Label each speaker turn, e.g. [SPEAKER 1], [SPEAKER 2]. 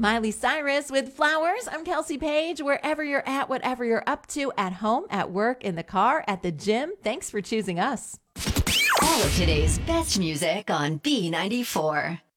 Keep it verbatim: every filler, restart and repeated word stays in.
[SPEAKER 1] Miley Cyrus with Flowers. I'm Kelsey Page. Wherever you're at, whatever you're up to, at home, at work, in the car, at the gym, thanks for choosing us.
[SPEAKER 2] All of today's best music on B ninety-four.